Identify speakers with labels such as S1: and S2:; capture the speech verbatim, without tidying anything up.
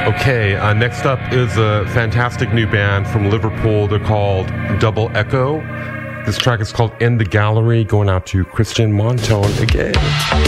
S1: Okay, uh, next up is a fantastic new band from Liverpool. They're called Double Echo. This track is called In the Gallery, going out to Christian Montone again.